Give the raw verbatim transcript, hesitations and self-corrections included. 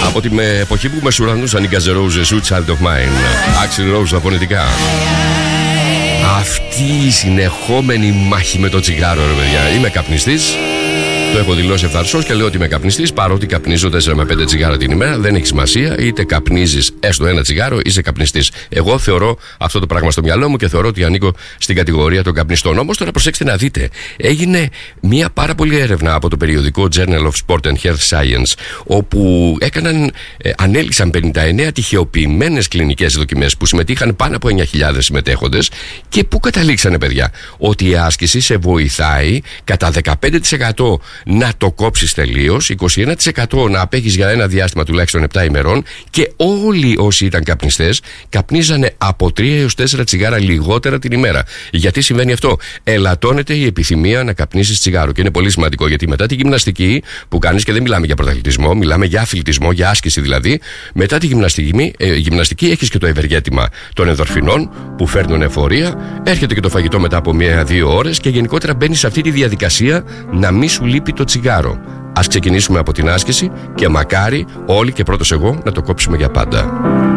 Από την εποχή που μεσουρανούσαν οι Guns N' Roses, Sweet Child of Mine, Axl Rose τα φωνητικά. Αυτή η συνεχόμενη μάχη με το τσιγάρο, ρε παιδιά. Είμαι καπνιστής. Το έχω δηλώσει ευθαρσώς και λέω ότι είμαι καπνιστής. Παρότι καπνίζω τέσσερα με πέντε τσιγάρα την ημέρα, δεν έχει σημασία. Είτε καπνίζεις έστω ένα τσιγάρο, είσαι καπνιστής. Εγώ θεωρώ αυτό το πράγμα στο μυαλό μου και θεωρώ ότι ανήκω στην κατηγορία των καπνιστών. Όμως τώρα προσέξτε να δείτε. Έγινε μια πάρα πολλή έρευνα από το περιοδικό Journal of Sport and Health Science, όπου έκαναν, ε, ανέλησαν πενήντα εννέα τυχεοποιημένες κλινικές δοκιμές που συμμετείχαν πάνω από εννιά χιλιάδες συμμετέχοντες και που καταλήξανε, παιδιά, ότι η άσκηση σε βοηθάει κατά δεκαπέντε τοις εκατό να το κόψεις τελείως, είκοσι ένα τοις εκατό να απέχεις για ένα διάστημα τουλάχιστον επτά ημερών και όλοι όσοι ήταν καπνιστές καπνίζανε από τρία έως τέσσερα τσιγάρα λιγότερα την ημέρα. Γιατί συμβαίνει αυτό? Ελαττώνεται η επιθυμία να καπνίσεις τσιγάρο και είναι πολύ σημαντικό, γιατί μετά τη γυμναστική που κάνεις, και δεν μιλάμε για πρωταθλητισμό, μιλάμε για αθλητισμό, για άσκηση δηλαδή, μετά τη γυμναστική, ε, γυμναστική έχεις και το ευεργέτημα των ενδορφινών που φέρνουν εφορία, έρχεται και το φαγητό μετά από μία-δύο ώρες και γενικότερα μπαίνεις σε αυτή τη διαδικασία να μην σου λείπει το τσιγάρο. Ας ξεκινήσουμε από την άσκηση και μακάρι όλοι και πρώτος εγώ να το κόψουμε για πάντα.